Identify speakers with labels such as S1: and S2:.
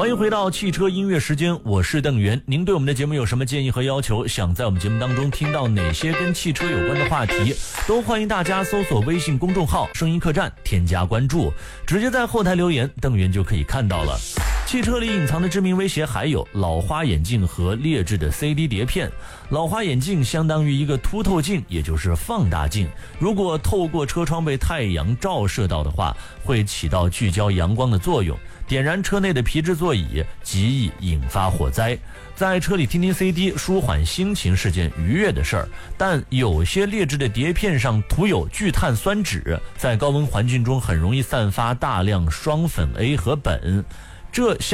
S1: 欢迎回到汽车音乐时间，我是邓源。您对我们的节目有什么建议和要求？想在我们节目当中听到哪些跟汽车有关的话题？都欢迎大家搜索微信公众号声音客栈，添加关注，直接在后台留言，邓源就可以看到了。汽车里隐藏的致命威胁还有老花眼镜和劣质的 CD 碟片。老花眼镜相当于一个凸透镜，也就是放大镜，如果透过车窗被太阳照射到的话，会起到聚焦阳光的作用，点燃车内的皮质座椅，极易引发火灾。在车里听听 CD 舒缓心情是件愉悦的事儿，但有些劣质的碟片上涂有聚碳酸酯，在高温环境中很容易散发大量双苯 A 和苯，这